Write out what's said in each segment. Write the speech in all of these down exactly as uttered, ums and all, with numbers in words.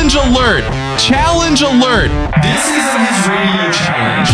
Challenge alert! Challenge alert! This is a His Radio Challenge.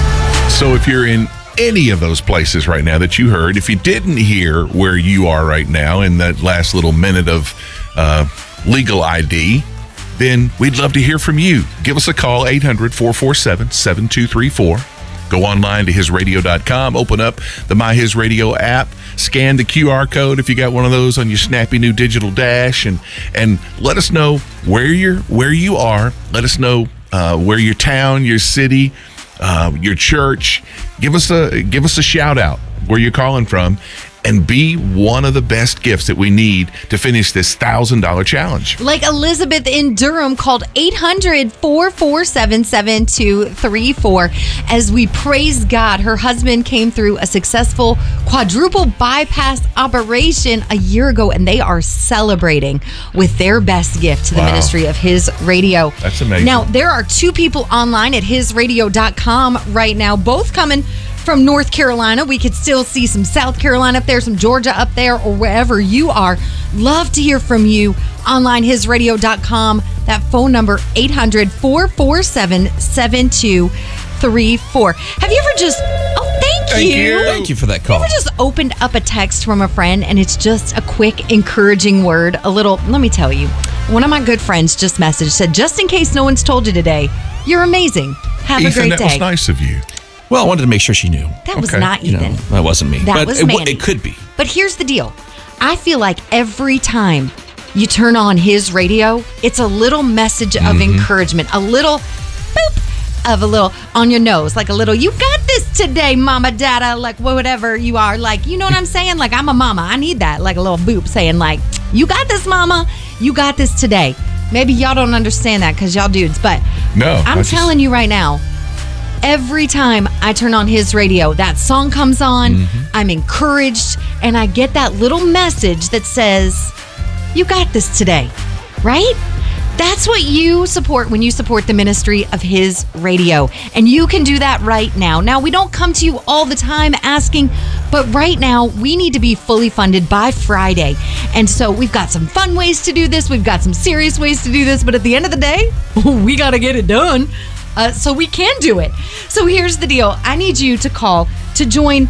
So if you're in any of those places right now that you heard, if you didn't hear where you are right now in that last little minute of uh, legal I D, then we'd love to hear from you. Give us a call, eight hundred, four four seven, seven two three four. Go online to his radio dot com, open up the My His Radio app, scan the Q R code if you got one of those on your snappy new digital dash, and and let us know where you're where you are. Let us know uh, where your town, your city, uh, your church. Give us a give us a shout out where you're calling from, and be one of the best gifts that we need to finish this one thousand dollars challenge. Like Elizabeth in Durham called eight hundred, four four seven, seven two three four. As we praise God, her husband came through a successful quadruple bypass operation a year ago, and they are celebrating with their best gift to the Wow. ministry of His Radio. That's amazing. Now, there are two people online at his radio dot com right now, both coming from North Carolina. We could still see some South Carolina up there, some Georgia up there, or wherever you are. Love to hear from you online, his radio dot com. That phone number, eight hundred, four four seven, seven two three four. Have you ever just, oh, thank, Thank you. you. Thank you for that call. Ever just opened up a text from a friend and it's just a quick, encouraging word? A little, let me tell you, one of my good friends just messaged, said, just in case no one's told you today, you're amazing. Have Ethan, a great that day. was nice of you. Well, I wanted to make sure she knew. That was Okay. not You Ethan. know, that wasn't me. That but was it, w- Mandy. it could be. But here's the deal. I feel like every time you turn on his radio, it's a little message of Mm-hmm. encouragement, a little boop of a little on your nose, like a little, you got this today, mama, dada, like whatever you are. Like, you know what I'm saying? Like, I'm a mama. I need that, like a little boop saying like, you got this, mama. You got this today. Maybe y'all don't understand that because y'all dudes, but No, I'm I just- telling you right now, every time I turn on his radio, that song comes on, Mm-hmm. I'm encouraged, and I get that little message that says, you got this today, right? That's what you support when you support the ministry of His Radio. And you can do that right now. Now, we don't come to you all the time asking, but right now we need to be fully funded by Friday. And so we've got some fun ways to do this. We've got some serious ways to do this. But at the end of the day, we got to get it done. Uh, so we can do it. So here's the deal. I need you to call to join,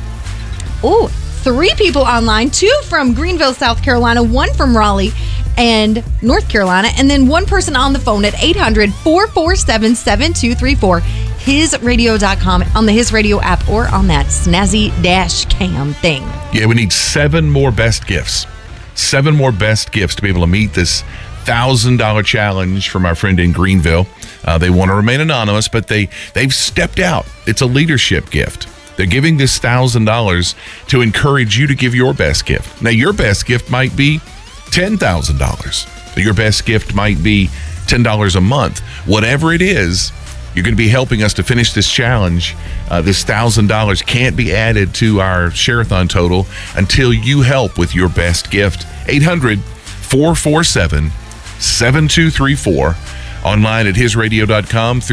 oh, three people online, two from Greenville, South Carolina, one from Raleigh and North Carolina, and then one person on the phone at eight hundred, four four seven, seven two three four, his radio dot com, on the His Radio app, or on that snazzy dash cam thing. Yeah, we need seven more best gifts. Seven more best gifts to be able to meet this one thousand dollars challenge from our friend in Greenville. Uh, they want to remain anonymous, but they, they've stepped out. It's a leadership gift. They're giving this one thousand dollars to encourage you to give your best gift. Now, your best gift might be ten thousand dollars. Your best gift might be ten dollars a month. Whatever it is, you're going to be helping us to finish this challenge. Uh, this one thousand dollars can't be added to our Share-a-thon total until you help with your best gift. eight hundred, four four seven, seven two three four. Online at his radio dot com.